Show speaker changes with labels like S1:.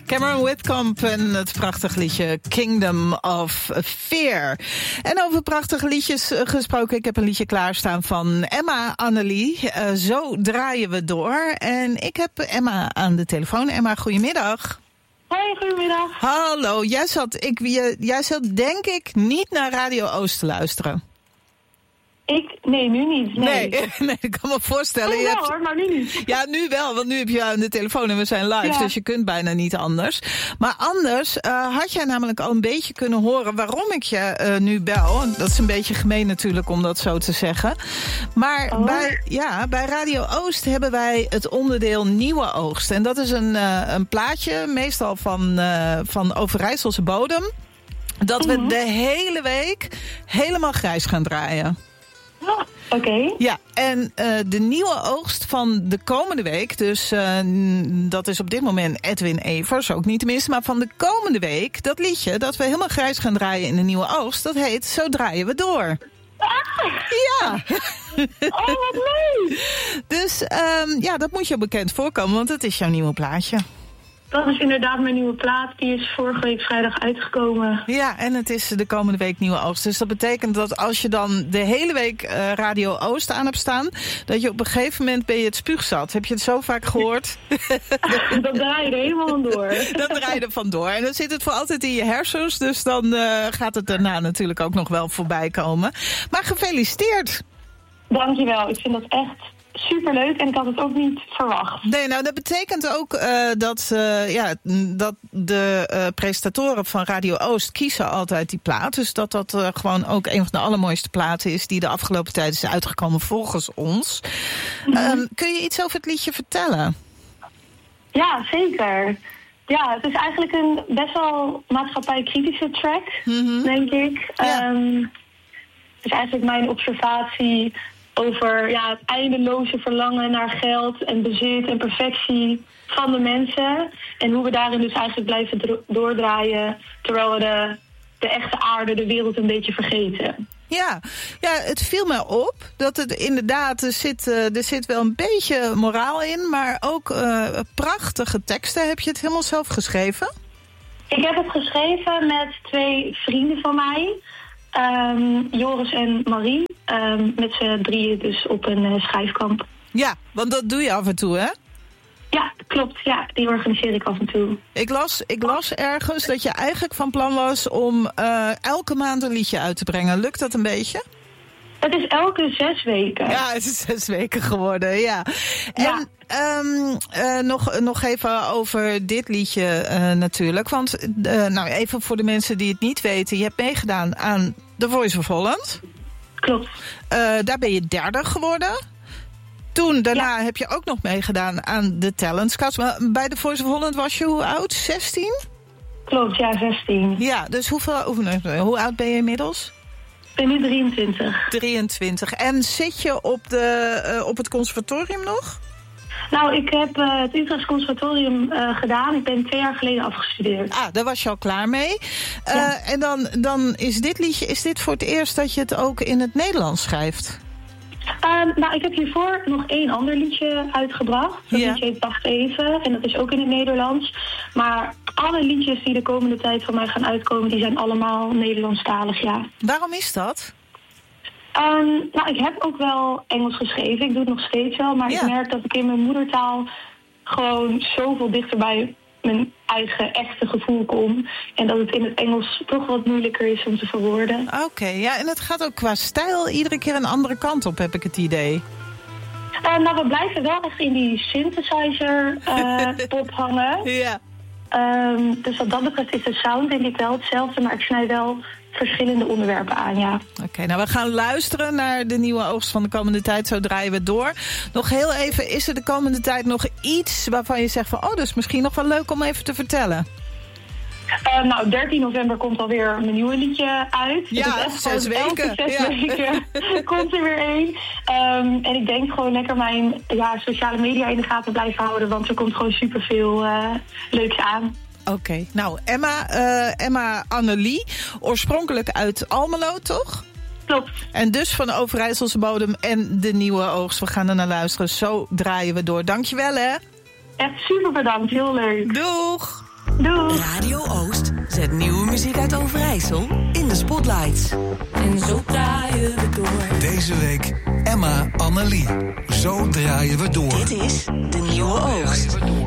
S1: Cameron Whitcomb en het prachtige liedje Kingdom of Fear. En over prachtige liedjes gesproken, ik heb een liedje klaarstaan van Emma Annelie. Zo draaien we door. En ik heb Emma aan de telefoon. Emma, goedemiddag.
S2: Hoi, goedemiddag.
S1: Hallo, jij zat denk ik niet naar Radio Oost te luisteren.
S2: Nee, nu niet. Nee,
S1: ik kan me voorstellen.
S2: Oh, wel hoor, maar nu niet.
S1: Ja, nu wel, want nu heb je jou aan de telefoon en we zijn live, dus je kunt bijna niet anders. Maar anders had jij namelijk al een beetje kunnen horen waarom ik je nu bel. Dat is een beetje gemeen natuurlijk om dat zo te zeggen. Maar bij Radio Oost hebben wij het onderdeel Nieuwe Oogst. En dat is een plaatje, meestal van Overijsselse bodem. Dat we de hele week helemaal grijs gaan draaien.
S2: Oh, oké.
S1: Ja, en de nieuwe oogst van de komende week, dus dat is op dit moment Edwin Evers, ook niet tenminste, maar van de komende week, dat liedje dat we helemaal grijs gaan draaien in de nieuwe oogst, dat heet Zo draaien we door. Ja.
S2: Oh, wat leuk.
S1: Dus dat moet je bekend voorkomen, want het is jouw nieuwe plaatje.
S2: Dat is inderdaad mijn nieuwe plaat. Die is vorige week vrijdag uitgekomen.
S1: Ja, en het is de komende week nieuwe oogst. Dus dat betekent dat als je dan de hele week Radio Oost aan hebt staan, dat je op een gegeven moment ben je het spuugzat. Heb je het zo vaak gehoord?
S2: Dan draai je er helemaal vandoor.
S1: Dan draai je er vandoor. En dan zit het voor altijd in je hersens. Dus dan gaat het daarna natuurlijk ook nog wel voorbij komen. Maar gefeliciteerd.
S2: Dankjewel. Ik vind dat echt superleuk en ik had het ook niet verwacht.
S1: Nee, nou dat betekent ook dat de presentatoren van Radio Oost kiezen altijd die plaat. Dus dat gewoon ook een van de allermooiste platen is die de afgelopen tijd is uitgekomen volgens ons. Kun je iets over het liedje vertellen? Ja,
S2: zeker. Ja, het is eigenlijk een best wel maatschappij-kritische track, denk ik. Ja. Het is eigenlijk mijn observatie over het eindeloze verlangen naar geld en bezit en perfectie van de mensen. En hoe we daarin dus eigenlijk blijven doordraaien, terwijl we de echte aarde, de wereld een beetje vergeten. Ja, het viel me op dat het inderdaad, er zit wel een beetje moraal in, maar ook prachtige teksten. Heb je het helemaal zelf geschreven? Ik heb het geschreven met 2 vrienden van mij. Joris en Marie, met z'n 3 dus op een schrijfkamp. Ja, want dat doe je af en toe, hè? Ja, klopt. Ja, die organiseer ik af en toe. Ik las ergens dat je eigenlijk van plan was om elke maand een liedje uit te brengen. Lukt dat een beetje? Het is elke 6 weken. Ja, het is 6 weken geworden, ja. En nog even over dit liedje natuurlijk. Want even voor de mensen die het niet weten. Je hebt meegedaan aan The Voice of Holland. Klopt. Daar ben je 3e geworden. Daarna heb je ook nog meegedaan aan de Talent Scouts. Maar bij The Voice of Holland was je hoe oud? 16? Klopt, ja, 16. Ja, dus hoe oud ben je inmiddels? Ik ben nu 23. 23. En zit je op het conservatorium nog? Nou, ik heb het Utrecht Conservatorium gedaan. Ik ben 2 jaar geleden afgestudeerd. Ah, daar was je al klaar mee. Ja. En dan is dit liedje, is dit voor het eerst dat je het ook in het Nederlands schrijft? Ik heb hiervoor nog 1 ander liedje uitgebracht. Dat liedje heet Wacht Even. En dat is ook in het Nederlands. Maar alle liedjes die de komende tijd van mij gaan uitkomen, die zijn allemaal Nederlandstalig, ja. Waarom is dat? Ik heb ook wel Engels geschreven. Ik doe het nog steeds wel. Maar ik merk dat ik in mijn moedertaal gewoon zoveel dichter bij mijn eigen echte gevoel kom. En dat het in het Engels toch wat moeilijker is om te verwoorden. Oké, en het gaat ook qua stijl iedere keer een andere kant op, heb ik het idee. We blijven wel echt in die synthesizer pop hangen. Ja. Dus wat dat betreft is de sound denk ik wel hetzelfde, maar ik snijd wel verschillende onderwerpen aan, ja. Oké, we gaan luisteren naar de nieuwe oogst van de komende tijd. Zo draaien we door. Nog heel even, is er de komende tijd nog iets waarvan je zegt van, dat is misschien nog wel leuk om even te vertellen? 13 november komt alweer mijn nieuwe liedje uit. Ja, 6 weken. 6 weken komt er weer 1. En ik denk gewoon lekker mijn sociale media in de gaten blijven houden, want er komt gewoon superveel leuks aan. Oké, Emma Annelie, oorspronkelijk uit Almelo, toch? Klopt. En dus van de Overijsselse bodem en de nieuwe oogst. We gaan er naar luisteren. Zo draaien we door. Dankjewel, hè? Echt super bedankt. Heel leuk. Doeg!
S3: Doei.
S4: Radio Oost zet nieuwe muziek uit Overijssel in de spotlights.
S5: En zo draaien we door.
S6: Deze week Emma Annelie. Zo draaien we door.
S4: Dit is de Nieuwe Oost.